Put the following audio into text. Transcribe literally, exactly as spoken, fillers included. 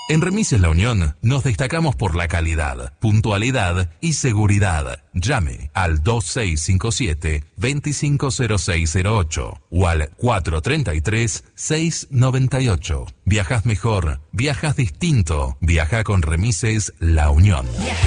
En Remises La Unión nos destacamos por la calidad, puntualidad y seguridad. Llame al dos seis cinco siete, dos cinco cero seis cero ocho o al cuatro tres tres, seis nueve ocho. Viajas mejor, viajas distinto, viaja con Remises La Unión.